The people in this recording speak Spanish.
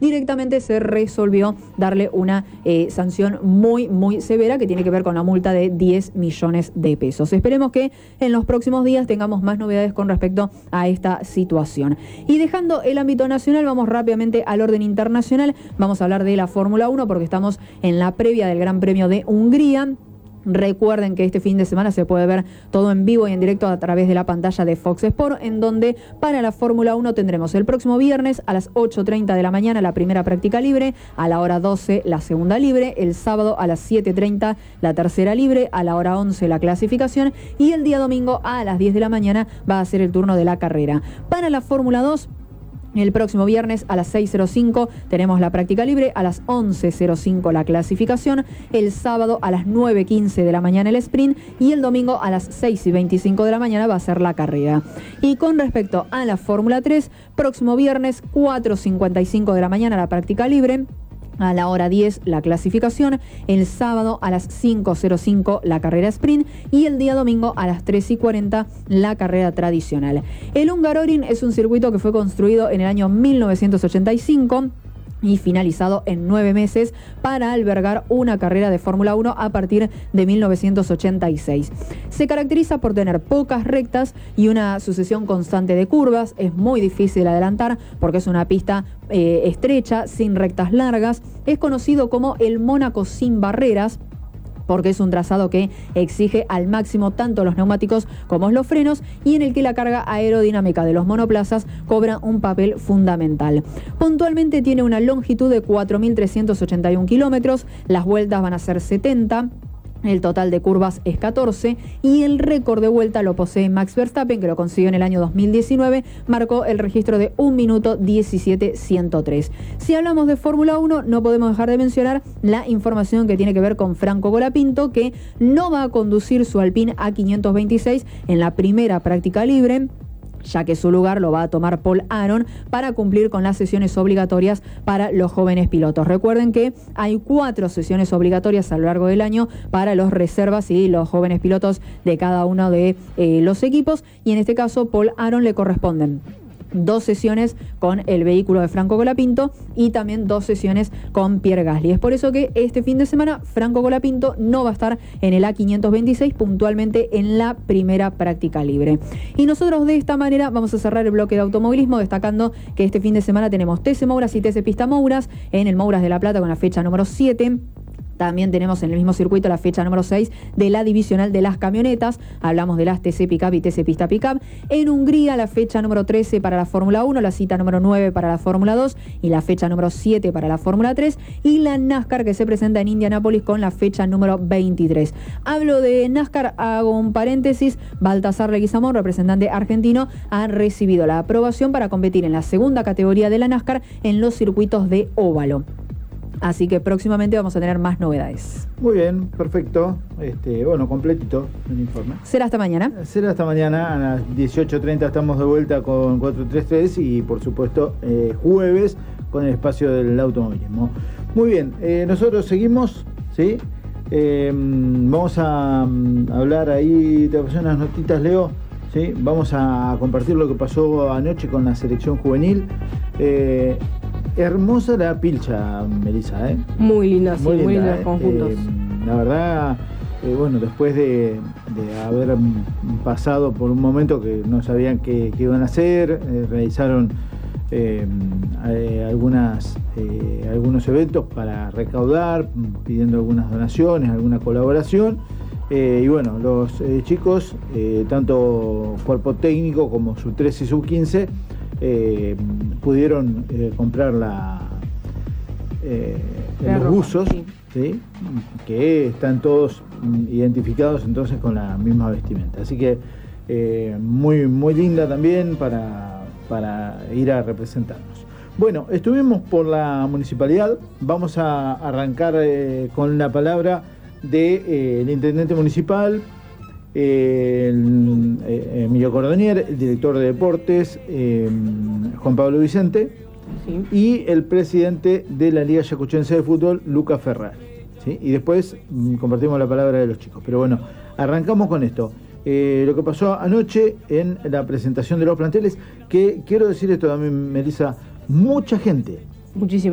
directamente se resolvió darle una sanción muy, muy severa que tiene que ver con la multa de 10 millones de pesos. Esperemos que en los próximos días tengamos más novedades con respecto a esta situación. Y dejando el ámbito nacional, vamos rápidamente al orden internacional. Vamos a hablar de la Fórmula 1 porque estamos en la previa del Gran Premio de Hungría. Recuerden que este fin de semana se puede ver todo en vivo y en directo a través de la pantalla de Fox Sport, en donde para la Fórmula 1 tendremos el próximo viernes a las 8:30 de la mañana la primera práctica libre, a la hora 12 la segunda libre, el sábado a las 7:30 la tercera libre, a la hora 11 la clasificación y el día domingo a las 10 de la mañana va a ser el turno de la carrera. Para la Fórmula 2, el próximo viernes a las 6:05 tenemos la práctica libre, a las 11:05 la clasificación, el sábado a las 9:15 de la mañana el sprint y el domingo a las 6:25 de la mañana va a ser la carrera. Y con respecto a la Fórmula 3, próximo viernes 4:55 de la mañana la práctica libre, a la hora 10 la clasificación, el sábado a las 5:05 la carrera sprint y el día domingo a las 3:40 la carrera tradicional. El Hungaroring es un circuito que fue construido en el año 1985 y finalizado en 9 meses para albergar una carrera de Fórmula 1 a partir de 1986. Se caracteriza por tener pocas rectas y una sucesión constante de curvas. Es muy difícil adelantar porque es una pista estrecha, sin rectas largas. Es conocido como el Mónaco sin barreras, porque es un trazado que exige al máximo tanto los neumáticos como los frenos y en el que la carga aerodinámica de los monoplazas cobra un papel fundamental. Puntualmente tiene una longitud de 4.381 kilómetros, las vueltas van a ser 70. El total de curvas es 14 y el récord de vuelta lo posee Max Verstappen, que lo consiguió en el año 2019, marcó el registro de 1 minuto 17.103. Si hablamos de Fórmula 1, no podemos dejar de mencionar la información que tiene que ver con Franco Colapinto, que no va a conducir su Alpine A526 en la primera práctica libre, ya que su lugar lo va a tomar Paul Aron para cumplir con las sesiones obligatorias para los jóvenes pilotos. Recuerden que hay 4 sesiones obligatorias a lo largo del año para los reservas y los jóvenes pilotos de cada uno de los equipos, y en este caso Paul Aron le corresponden 2 sesiones con el vehículo de Franco Colapinto y también 2 sesiones con Pierre Gasly. Es por eso que este fin de semana Franco Colapinto no va a estar en el A526, puntualmente en la primera práctica libre. Y nosotros de esta manera vamos a cerrar el bloque de automovilismo destacando que este fin de semana tenemos TC Mouras y TC Pista Mouras en el Mouras de La Plata con la fecha número 7. También tenemos en el mismo circuito la fecha número 6 de la divisional de las camionetas. Hablamos de las TC Pickup y TC Pista Pickup. En Hungría la fecha número 13 para la Fórmula 1, la cita número 9 para la Fórmula 2 y la fecha número 7 para la Fórmula 3. Y la NASCAR que se presenta en Indianápolis con la fecha número 23. Hablo de NASCAR, hago un paréntesis. Baltasar Leguizamón, representante argentino, ha recibido la aprobación para competir en la segunda categoría de la NASCAR en los circuitos de óvalo. Así que próximamente vamos a tener más novedades. Muy bien, perfecto. Bueno, completito el informe. Será hasta mañana. Será hasta mañana, a las 18:30 estamos de vuelta con 433 y por supuesto jueves con el espacio del automovilismo. Muy bien, nosotros seguimos, ¿sí? Vamos a hablar ahí, te pasé unas notitas, Leo, ¿sí? Vamos a compartir lo que pasó anoche con la selección juvenil. Hermosa la pilcha, Melissa, ¿eh? Muy linda, sí, muy lindos conjuntos. La verdad, bueno, después de haber pasado por un momento que no sabían qué iban a hacer, realizaron algunos eventos para recaudar, pidiendo algunas donaciones, alguna colaboración. Y bueno, los chicos, tanto cuerpo técnico como sub-13 y sub-15, pudieron comprar los buzos, ¿sí? Que están todos identificados entonces con la misma vestimenta. Así que muy, muy linda también para ir a representarnos. Bueno, estuvimos por la municipalidad. Vamos a arrancar con la palabra del intendente municipal, Emilio Cordonier, el director de deportes, Juan Pablo Vicente, sí, y el presidente de la Liga Yacuchense de Fútbol, Lucas Ferrer, ¿sí? Y después compartimos la palabra de los chicos. Pero bueno, arrancamos con esto. Lo que pasó anoche en la presentación de los planteles, que quiero decir esto también, Melissa, mucha gente. Muchísima.